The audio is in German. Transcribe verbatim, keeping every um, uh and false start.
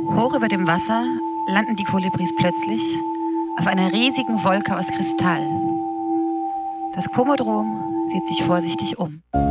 Hoch über dem Wasser landen die Kolibris plötzlich auf einer riesigen Wolke aus Kristall. Das Komodrom sieht sich vorsichtig um.